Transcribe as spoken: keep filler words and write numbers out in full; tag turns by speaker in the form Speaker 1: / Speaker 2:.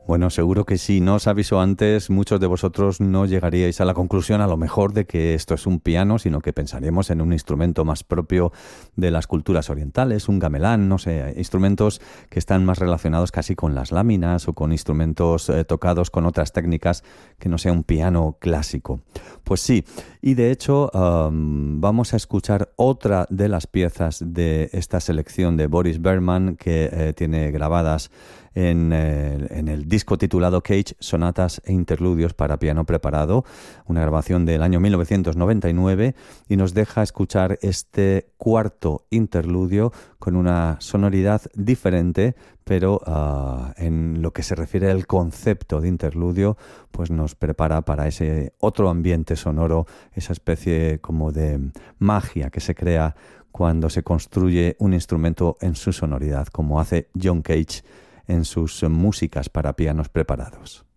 Speaker 1: Bueno, seguro que sí. No os aviso antes, muchos de vosotros no llegaríais a la conclusión a lo mejor de que esto es un piano, sino que pensaríamos en un instrumento más propio de las culturas orientales, un gamelán, no sé, instrumentos que están más relacionados casi con las láminas o con instrumentos eh, tocados con otras técnicas que no sea un piano clásico. Pues sí, y de hecho um, vamos a escuchar otra de las piezas de esta selección de Boris Berman que eh, tiene grabadas En, eh, en el disco titulado Cage, Sonatas e Interludios para piano preparado, una grabación del año mil novecientos noventa y nueve, y nos deja escuchar este cuarto interludio con una sonoridad diferente, pero uh, en lo que se refiere al concepto de interludio, pues nos prepara para ese otro ambiente sonoro, esa especie como de magia que se crea cuando se construye un instrumento en su sonoridad, como hace John Cage en sus músicas para pianos preparados.